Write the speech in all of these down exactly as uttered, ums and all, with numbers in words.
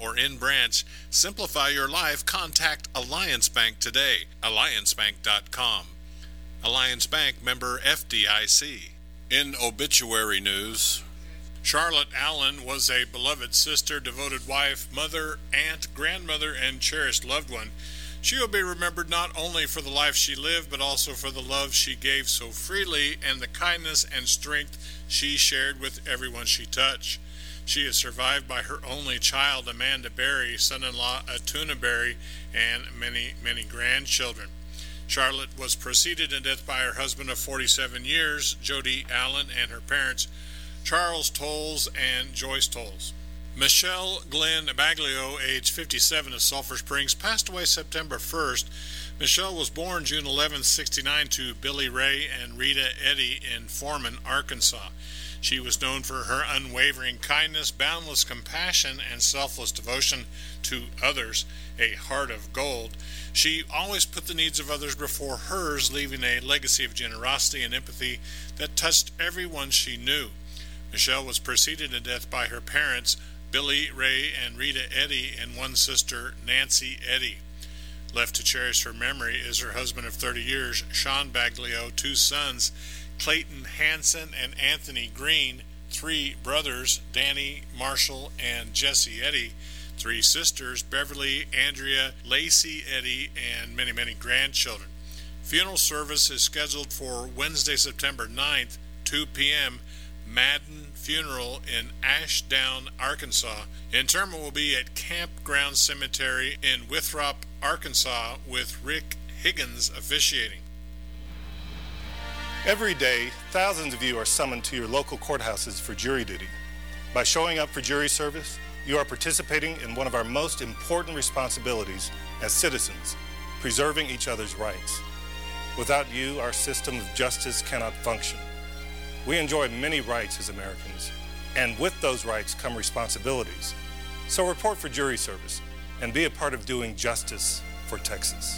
or in branch. Simplify your life. Contact Alliance Bank today. alliance bank dot com. Alliance Bank, member F D I C. In obituary news, Charlotte Allen was a beloved sister, devoted wife, mother, aunt, grandmother, and cherished loved one. She will be remembered not only for the life she lived, but also for the love she gave so freely and the kindness and strength she shared with everyone she touched. She is survived by her only child, Amanda Berry, son-in-law Atuna Berry, and many, many grandchildren. Charlotte was preceded in death by her husband of forty-seven years, Jody Allen, and her parents, Charles Tolles and Joyce Tolles. Michelle Glenn Baglio, age fifty-seven, of Sulphur Springs, passed away September first. Michelle was born June eleventh, sixty-nine, to Billy Ray and Rita Eddy in Foreman, Arkansas. She was known for her unwavering kindness, boundless compassion, and selfless devotion to others, a heart of gold. She always put the needs of others before hers, leaving a legacy of generosity and empathy that touched everyone she knew. Michelle was preceded in death by her parents, Billy Ray and Rita Eddy, and one sister, Nancy Eddy. Left to cherish her memory is her husband of thirty years, Sean Baglio, two sons, Clayton Hansen and Anthony Green, three brothers, Danny, Marshall, and Jesse Eddy, three sisters, Beverly, Andrea, Lacey Eddy, and many, many grandchildren. Funeral service is scheduled for Wednesday, September ninth, two p.m., Madden Funeral in Ashdown, Arkansas. Interment will be at Campground Cemetery in Withrop, Arkansas, with Rick Higgins officiating. Every day, thousands of you are summoned to your local courthouses for jury duty. By showing up for jury service, you are participating in one of our most important responsibilities as citizens, preserving each other's rights. Without you, our system of justice cannot function. We enjoy many rights as Americans, and with those rights come responsibilities. So report for jury service and be a part of doing justice for Texas.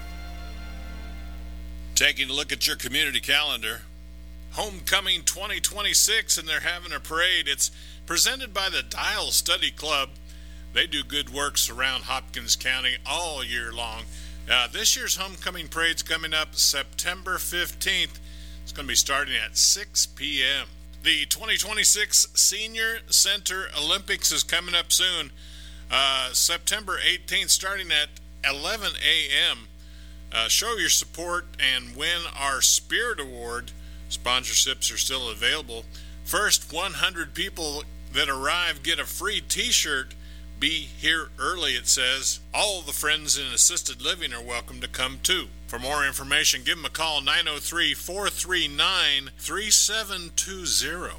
Taking a look at your community calendar, Homecoming twenty twenty-six, and they're having a parade. It's presented by the Dial Study Club. They do good works around Hopkins County all year long. Uh, this year's Homecoming parade's coming up September fifteenth. It's going to be starting at six p.m. The twenty twenty-six Senior Center Olympics is coming up soon. Uh, September eighteenth, starting at eleven a.m. Uh, show your support and win our Spirit Award. Sponsorships are still available. First one hundred people that arrive get a free t-shirt. Be here early, it says. All the friends in assisted living are welcome to come too. For more information, give them a call, nine oh three, four three nine, three seven two zero.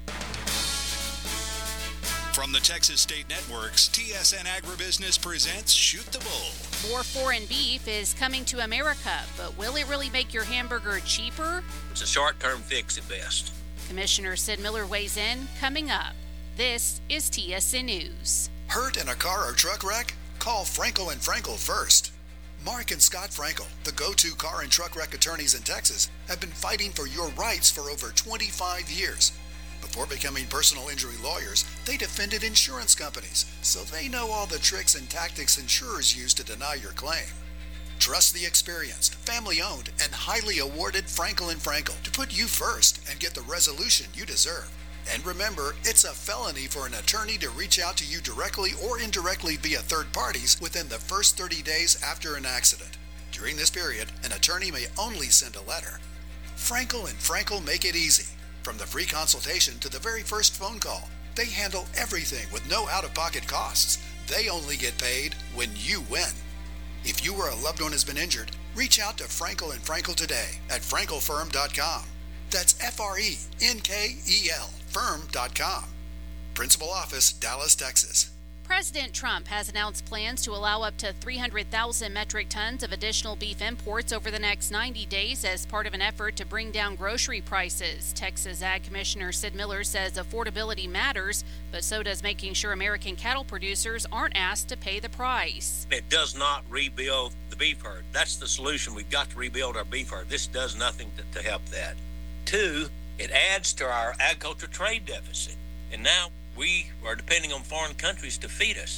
From the Texas State Networks, T S N Agribusiness presents Shoot the Bull. More foreign beef is coming to America, but will it really make your hamburger cheaper? It's a short-term fix at best. Commissioner Sid Miller weighs in, coming up. This is T S N News. Hurt in a car or truck wreck? Call Frankel and Frankel first. Mark and Scott Frankel, the go-to car and truck wreck attorneys in Texas, have been fighting for your rights for over twenty-five years. Before becoming personal injury lawyers, they defended insurance companies, so they know all the tricks and tactics insurers use to deny your claim. Trust the experienced, family-owned, and highly awarded Frankel and Frankel to put you first and get the resolution you deserve. And remember, it's a felony for an attorney to reach out to you directly or indirectly via third parties within the first thirty days after an accident. During this period, an attorney may only send a letter. Frankel and Frankel make it easy. From the free consultation to the very first phone call, they handle everything with no out-of-pocket costs. They only get paid when you win. If you or a loved one has been injured, reach out to Frankel and Frankel today at frankel firm dot com. That's F R E N K E L firm dot com. Principal Office, Dallas, Texas. President Trump has announced plans to allow up to three hundred thousand metric tons of additional beef imports over the next ninety days as part of an effort to bring down grocery prices. Texas Ag Commissioner Sid Miller says affordability matters, but so does making sure American cattle producers aren't asked to pay the price. It does not rebuild the beef herd. That's the solution. We've got to rebuild our beef herd. This does nothing to, to help that. Two, it adds to our agriculture trade deficit. And now we are depending on foreign countries to feed us.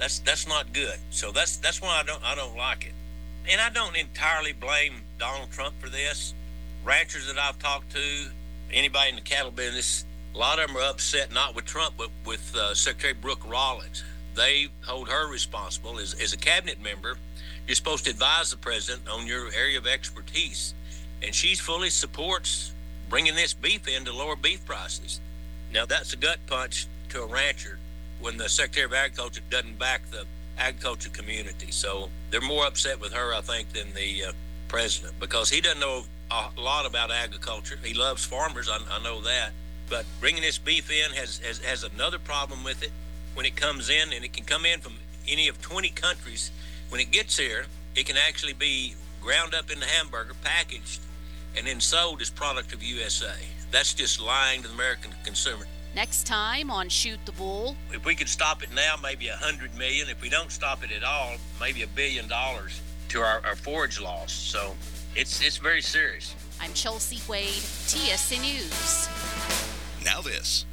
That's that's not good. So that's that's why I don't I don't like it. And I don't entirely blame Donald Trump for this. Ranchers that I've talked to, anybody in the cattle business, a lot of them are upset not with Trump, but with uh, Secretary Brooke Rollins. They hold her responsible. As, as a cabinet member, you're supposed to advise the president on your area of expertise. And she fully supports bringing this beef in to lower beef prices. Now, that's a gut punch to a rancher when the Secretary of Agriculture doesn't back the agriculture community. So they're more upset with her, I think, than the uh, president, because he doesn't know a lot about agriculture. He loves farmers, I, I know that. But bringing this beef in has, has, has another problem with it. When it comes in, and it can come in from any of twenty countries, when it gets here, it can actually be ground up into hamburger, packaged, and then sold as product of U S A. That's just lying to the American consumer. Next time on Shoot the Bull. If we could stop it now, maybe a hundred million. If we don't stop it at all, maybe a billion dollars to our, our forage loss. So it's it's very serious. I'm Chelsea Wade, T S C News. Now this.